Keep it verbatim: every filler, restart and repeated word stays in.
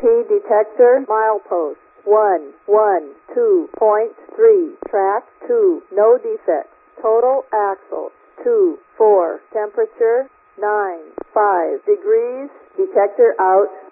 detector, milepost one one two point three, track two, no defects. Total axle two four, temperature nine five degrees, detector out.